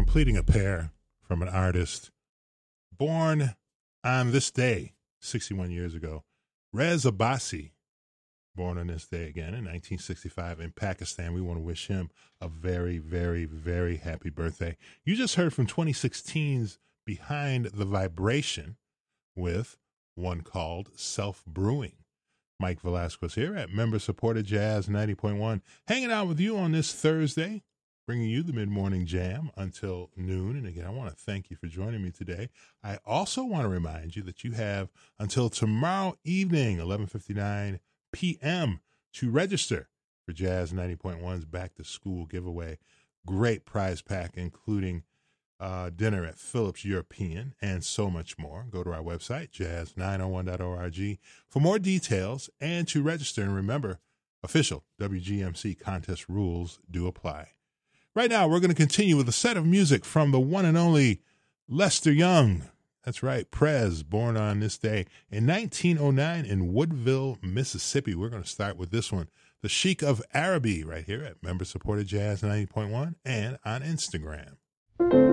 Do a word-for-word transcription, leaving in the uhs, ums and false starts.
completing a pair from an artist born on this day, sixty-one years ago. Rez Abbasi, born on this day again in nineteen sixty-five in Pakistan. We want to wish him a very, very, very happy birthday. You just heard from twenty sixteen's Behind the Vibration with one called Self Brewing. Mike Velasquez here at member-supported Jazz ninety point one, hanging out with you on this Thursday, bringing you the mid-morning jam until noon. And again, I want to thank you for joining me today. I also want to remind you that you have until tomorrow evening, eleven fifty-nine p.m., to register for Jazz ninety point one's back-to-school giveaway. Great prize pack, including uh, dinner at Phillips European and so much more. Go to our website, jazz nine oh one dot org, for more details and to register. And remember, official W G M C contest rules do apply. Right now, we're going to continue with a set of music from the one and only Lester Young. That's right, Prez, born on this day in nineteen oh nine in Woodville, Mississippi. We're going to start with this one, The Sheik of Araby, right here at member-supported Jazz ninety point one and on Instagram.